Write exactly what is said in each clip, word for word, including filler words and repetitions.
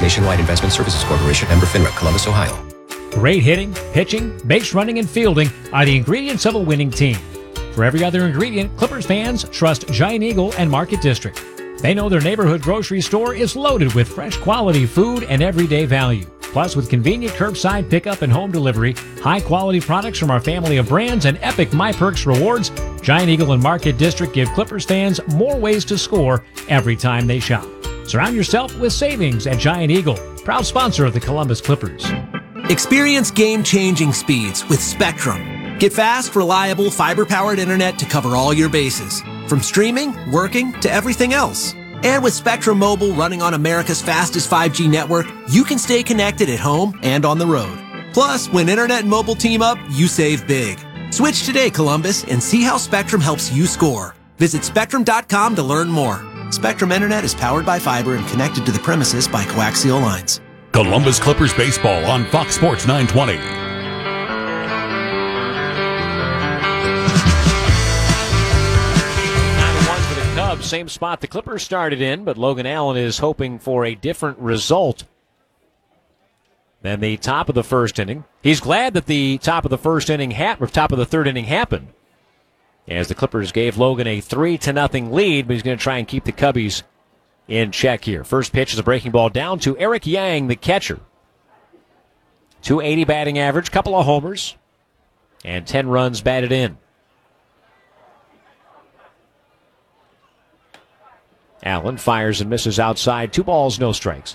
Nationwide Investment Services Corporation, member FINRA, Columbus, Ohio. Great hitting, pitching, base running, and fielding are the ingredients of a winning team. For every other ingredient, Clippers fans trust Giant Eagle and Market District. They know their neighborhood grocery store is loaded with fresh quality food and everyday value. Plus, with convenient curbside pickup and home delivery, high-quality products from our family of brands, and epic MyPerks rewards, Giant Eagle and Market District give Clippers fans more ways to score every time they shop. Surround yourself with savings at Giant Eagle, proud sponsor of the Columbus Clippers. Experience game-changing speeds with Spectrum. Get fast, reliable, fiber-powered internet to cover all your bases, from streaming, working, to everything else. And with Spectrum Mobile running on America's fastest five G network, you can stay connected at home and on the road. Plus, when internet and mobile team up, you save big. Switch today, Columbus, and see how Spectrum helps you score. Visit Spectrum dot com to learn more. Spectrum Internet is powered by fiber and connected to the premises by coaxial lines. Columbus Clippers baseball on Fox Sports nine twenty. Same spot the Clippers started in, but Logan Allen is hoping for a different result than the top of the first inning. He's glad that the top of the first inning happened, or top of the third inning happened, as the Clippers gave Logan a three to nothing lead, but he's going to try and keep the Cubbies in check here. First pitch is a breaking ball down to Eric Yang, the catcher. two eighty batting average, couple of homers, and ten runs batted in. Allen fires and misses outside. Two balls, no strikes.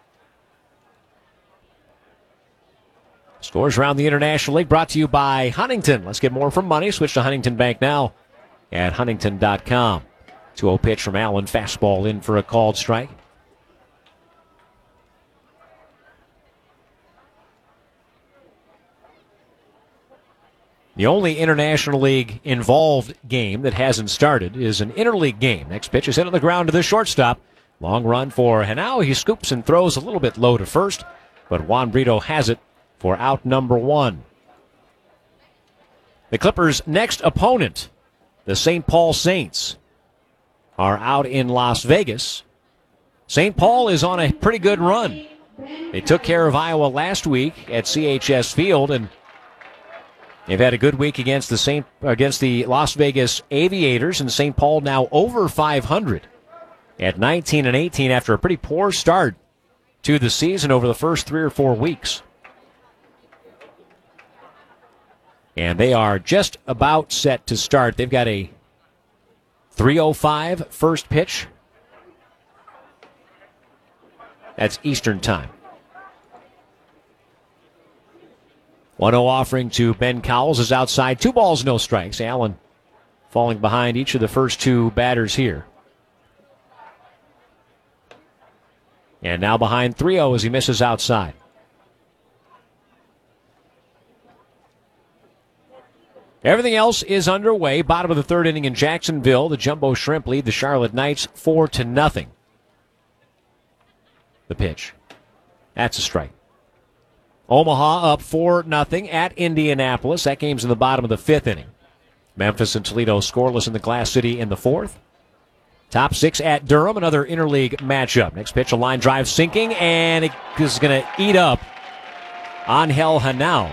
Scores around the International League brought to you by Huntington. Let's get more from money. Switch to Huntington Bank now at huntington dot com. two oh pitch from Allen. Fastball in for a called strike. The only International League involved game that hasn't started is an interleague game. Next pitch is hit on the ground to the shortstop. Long run for Henao. He scoops and throws a little bit low to first, but Juan Brito has it for out number one. The Clippers' next opponent, the Saint Paul Saints, are out in Las Vegas. Saint Paul is on a pretty good run. They took care of Iowa last week at C H S Field, and they've had a good week against the Saint against the Las Vegas Aviators, and Saint Paul now over five hundred at nineteen and eighteen after a pretty poor start to the season over the first three or four weeks. And they are just about set to start. They've got a three oh five first pitch. That's Eastern time. one oh offering to Ben Cowles is outside. Two balls, no strikes. Allen falling behind each of the first two batters here. And now behind three oh as he misses outside. Everything else is underway. Bottom of the third inning in Jacksonville. The Jumbo Shrimp lead the Charlotte Knights four to nothing. The pitch. That's a strike. Omaha up four nothing at Indianapolis. That game's in the bottom of the fifth inning. Memphis and Toledo scoreless in the Glass City in the fourth. Top six at Durham, another interleague matchup. Next pitch, a line drive sinking, and it is going to eat up Angel Henao.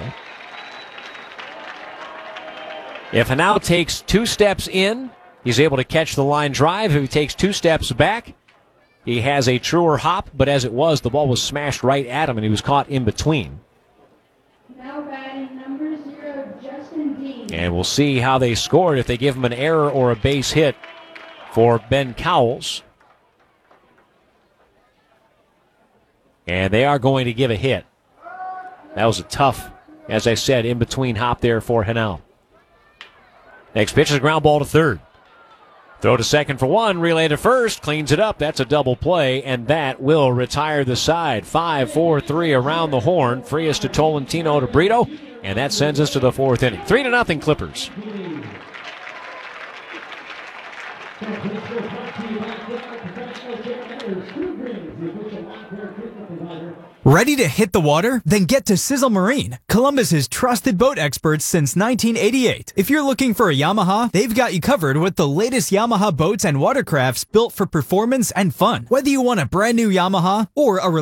If Henao takes two steps in, he's able to catch the line drive. If he takes two steps back, he has a truer hop, but as it was, the ball was smashed right at him, and he was caught in between. Now batting number zero, Justin Dean. And we'll see how they scored, if they give him an error or a base hit for Ben Cowles. And they are going to give a hit. That was a tough, as I said, in-between hop there for Henao. Next pitch is a ground ball to third. Throw to second for one, relay to first, cleans it up. That's a double play, and that will retire the side. five four three around the horn. Frias to Tolentino to Brito, and that sends us to the fourth inning. Three to nothing Clippers. Ready to hit the water? Then get to Sizzle Marine, Columbus's trusted boat experts since nineteen eighty-eight. If you're looking for a Yamaha, they've got you covered with the latest Yamaha boats and watercrafts built for performance and fun. Whether you want a brand new Yamaha or a